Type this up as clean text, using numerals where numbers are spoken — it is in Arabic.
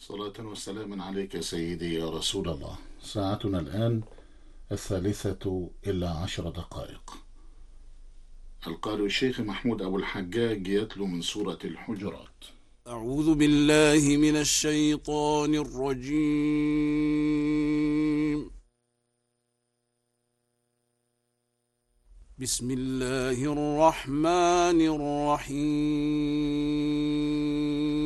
صلاة وسلاما عليك سيدي يا رسول الله. ساعتنا الآن 3:10. القارئ الشيخ محمود أبو الحجاج يتلو من سورة الحجرات. أعوذ بالله من الشيطان الرجيم. بسم الله الرحمن الرحيم.